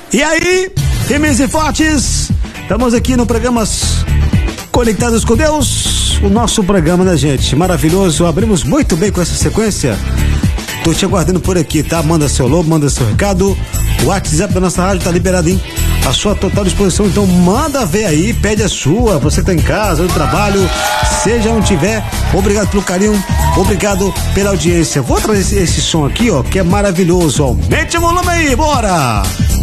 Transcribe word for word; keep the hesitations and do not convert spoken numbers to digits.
E aí, firmes e fortes, estamos aqui no programa Conectados com Deus, o nosso programa, né, gente? Maravilhoso, abrimos muito bem com essa sequência. Tô te aguardando por aqui, tá? Manda seu lobo, manda seu recado. O WhatsApp da nossa rádio tá liberado, hein? A sua total disposição, então manda ver aí, pede a sua, você tá em casa, no trabalho, seja onde tiver. Obrigado pelo carinho, obrigado pela audiência. Vou trazer esse, esse som aqui, ó, que é maravilhoso. Aumente o volume aí, bora!